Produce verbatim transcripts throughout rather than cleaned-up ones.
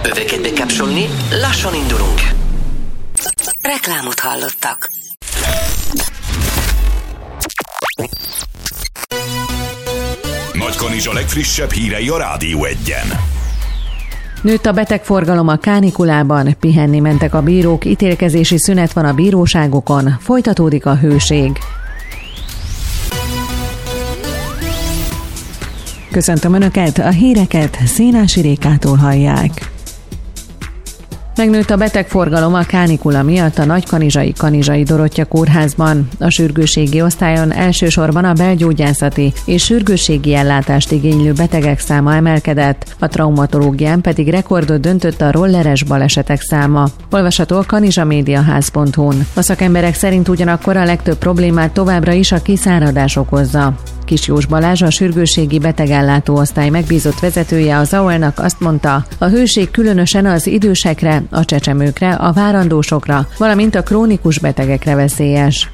Öveket bekapcsolni, lassan indulunk. Reklámot hallottak. Nagykanizsa legfrissebb hírei a Rádió Egyen. Nőtt a betegforgalom a kánikulában, pihenni mentek a bírók, ítélkezési szünet van a bíróságokon, folytatódik a hőség. Köszöntöm Önöket, a híreket Szénási Rékától hallják. Megnőtt a betegforgalom a kánikula miatt a Nagykanizsai Kanizsai Dorottya kórházban. A sürgősségi osztályon elsősorban a belgyógyászati és sürgősségi ellátást igénylő betegek száma emelkedett, a traumatológián pedig rekordot döntött a rolleres balesetek száma. Olvasható a kanizsamédiaház pont hu-n. A szakemberek szerint ugyanakkor a legtöbb problémát továbbra is a kiszáradás okozza. Kis Jós Balázs, a sürgősségi betegellátó osztály megbízott vezetője az á o el-nak azt mondta, a hőség különösen az idősekre, a csecsemőkre, a várandósokra, valamint a krónikus betegekre veszélyes.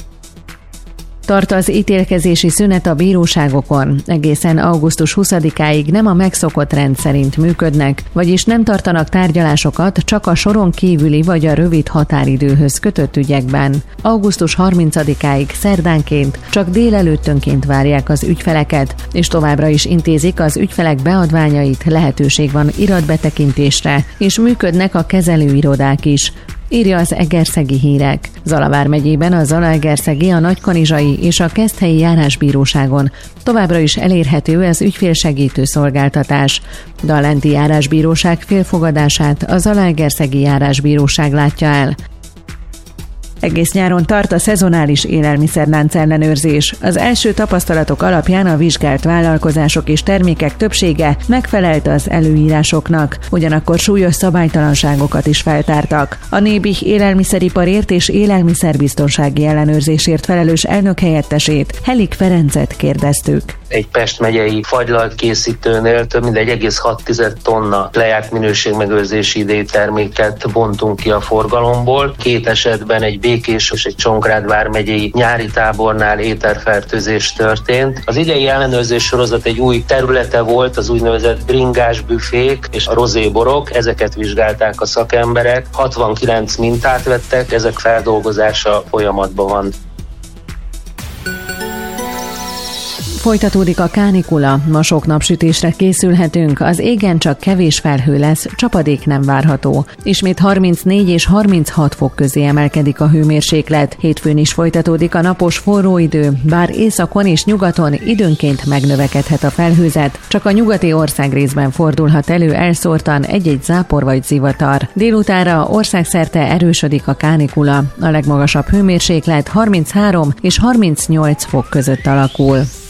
Tart az ítélkezési szünet a bíróságokon. Egészen augusztus huszadikáig nem a megszokott rend szerint működnek, vagyis nem tartanak tárgyalásokat csak a soron kívüli vagy a rövid határidőhöz kötött ügyekben. augusztus harmincadikáig szerdánként csak délelőttönként várják az ügyfeleket, és továbbra is intézik az ügyfelek beadványait, lehetőség van iratbetekintésre, és működnek a kezelőirodák is, írja az Egerszegi Hírek. Zala vármegyében a Zalaegerszegi, a Nagykanizsai és a Keszthelyi járásbíróságon továbbra is elérhető az ügyfélsegítő szolgáltatás, de a lenti járásbíróság félfogadását a Zalaegerszegi járásbíróság látja el. Egész nyáron tart a szezonális élelmiszerlánc ellenőrzés. Az első tapasztalatok alapján a vizsgált vállalkozások és termékek többsége megfelelt az előírásoknak, ugyanakkor súlyos szabálytalanságokat is feltártak. A Nébih élelmiszeriparért és élelmiszerbiztonsági ellenőrzésért felelős elnökhelyettesét, Helik Ferencet kérdeztük. Egy Pest megyei fagylalt készítőnél több mint egy egész hat tonna lejárt minőségmegőrzési idejű terméket bontunk ki a forgalomból. Két esetben egy Békés és egy Csongrád vármegyei nyári tábornál éterfertőzés történt. Az idei ellenőrzés sorozat egy új területe volt, az úgynevezett bringás büfék és a rozéborok. Ezeket vizsgálták a szakemberek. hatvankilenc mintát vettek, ezek feldolgozása folyamatban van. Folytatódik a kánikula, ma sok napsütésre készülhetünk, az égen csak kevés felhő lesz, csapadék nem várható. Ismét harmincnégy és harminchat fok közé emelkedik a hőmérséklet, hétfőn is folytatódik a napos forró idő, bár északon és nyugaton időnként megnövekedhet a felhőzet, csak a nyugati országrészben fordulhat elő elszórtan egy-egy zápor vagy zivatar. Délutánra országszerte erősödik a kánikula, a legmagasabb hőmérséklet harminchárom és harmincnyolc fok között alakul.